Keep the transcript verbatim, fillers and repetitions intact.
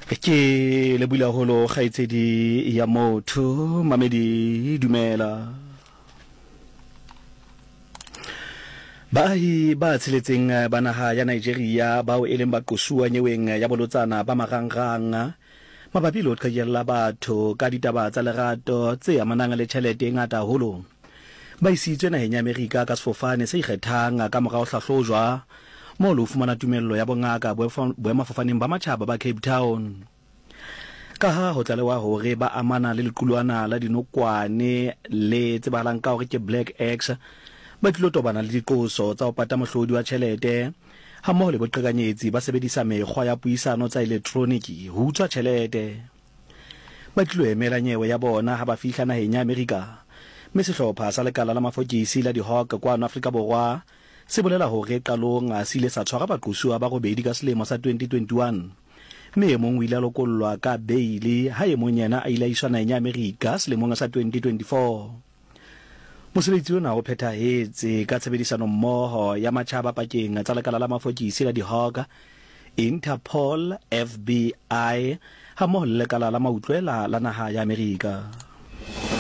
Ke le bula holo kgaitsedi ya motho mamedi dumela. Baahi ba tsheletseng ba naha ya Nigeria bao e leng baqosuwa nyeweng ya bolotsana ba marangrang mabapi le ho qhekella batho ka ditaba tsa lerato tse amanang le tjhelete e ngata haholo. Ba isitswe naheng ya Amerika ka sefofane se ikgethang ka morao hlahlojwa mo lo fumana tumello ya bongaka boemafofaneng ba matjhaba ba Cape Town. Ka ha ho tlalewa hore ba amana le lequlwana la dinokwane le tsebahalang ka hore ke Black X, ba tlilo tobana le diqoso tsa ho pata mohlodi wa tjhelete ha mmoho le boqhekanyetsi ba sebedisa mekgwa ya puisano tsa elektroniki ho utswa tjhelete. Ba tlilo emela nyewe ya bona ha ba fihla naheng ya Amerika, mme sehlopha sa lekala la mafokisi la di-Hawk kwano Afrika Borwa se bolela hore qalong a sile sa tshwara baqosuwa ba robedi ka selemo sa twenty twenty-one, mme e mong o ile a lokollwa ka beili ha e mong yena a ile a iswa naheng ya Amerika selemong sa twenty twenty-four. Mosebetsi ona o phethahetse ka tshebedisano mmoho ya matjhaba pakeng tsa lekala la mafokisi la di-Hawk, Interpol, F B I ha mmoho le lekala la mautlwela la naha ya Amerika.